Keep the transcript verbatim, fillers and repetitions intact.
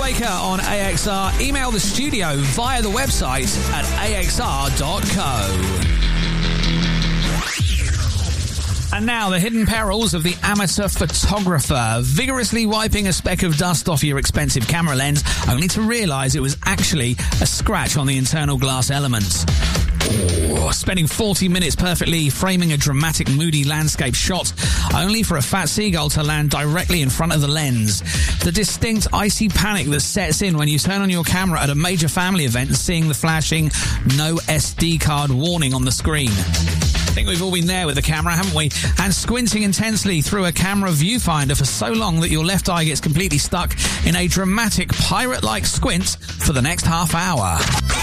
Breaker on A X R. Email the studio via the website at a x r dot co. And now, the hidden perils of the amateur photographer. Vigorously wiping a speck of dust off your expensive camera lens, only to realise it was actually a scratch on the internal glass elements. Oh, spending forty minutes perfectly framing a dramatic, moody landscape shot, only for a fat seagull to land directly in front of the lens. The distinct icy panic that sets in when you turn on your camera at a major family event and seeing the flashing no S D card warning on the screen. I think we've all been there with the camera, haven't we? And squinting intensely through a camera viewfinder for so long that your left eye gets completely stuck in a dramatic pirate-like squint for the next half hour.